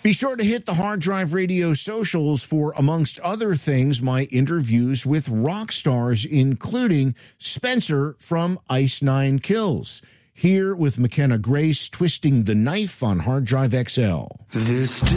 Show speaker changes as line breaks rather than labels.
Be sure to hit the Hard Drive Radio socials for, amongst other things, my interviews with rock stars, including Spencer from Ice Nine Kills. Here with McKenna Grace, Twisting the Knife on Hard Drive XL.